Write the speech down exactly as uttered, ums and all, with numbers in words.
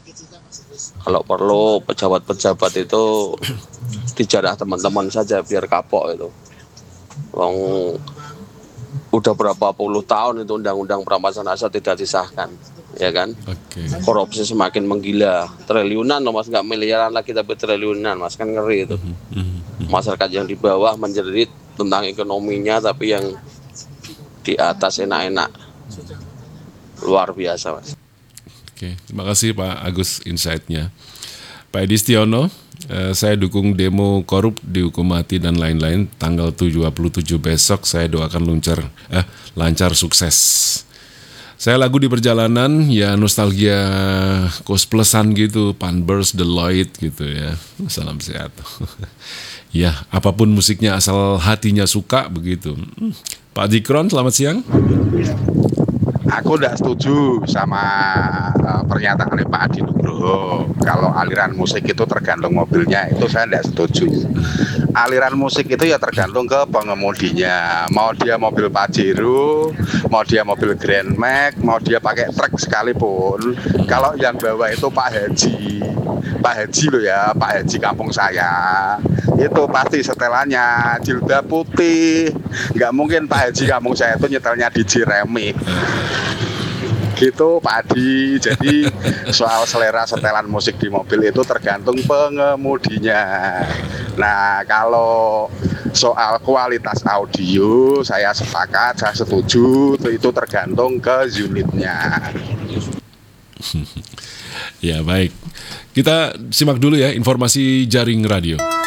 Kalau perlu pejabat-pejabat itu dijarah teman-teman saja biar kapok itu. Wong udah berapa puluh tahun itu undang-undang perampasan aset tidak disahkan, ya kan? Oke. Korupsi semakin menggila, triliunan loh mas, nggak miliaran lagi tapi triliunan mas, kan ngeri itu. Masyarakat yang di bawah menjerit tentang ekonominya, tapi yang di atas enak-enak, luar biasa mas. Oke, terima kasih Pak Agus insight-nya. Pak Edi Stiono, eh, saya dukung demo korup dihukum mati dan lain-lain tanggal dua puluh tujuh besok. Saya doakan lancar, eh, lancar sukses. Saya lagu di perjalanan ya nostalgia kos-plusan gitu, Panbers, Deloitte gitu ya. Salam sehat. Ya, apapun musiknya asal hatinya suka begitu. Hmm. Pak Dikron, selamat siang. Aku tidak setuju sama uh, pernyataan Pak Adi Nugroho. Kalau aliran musik itu tergantung mobilnya, itu saya tidak setuju. Aliran musik itu ya tergantung ke pengemudinya. Mau dia mobil Pajero, mau dia mobil Grand Max, mau dia pakai truk sekalipun. Kalau yang bawa itu Pak Haji, Pak Haji loh ya, Pak Haji kampung saya. Itu pasti setelannya jilbab putih. Nggak mungkin Pak Haji kampung saya itu nyetelnya di Jeremy. Gitu Pak Adi. Jadi soal selera setelan musik di mobil itu tergantung pengemudinya. Nah kalau soal kualitas audio saya sepakat, saya setuju, itu tergantung ke unitnya. Ya baik, kita simak dulu ya informasi jaring radio.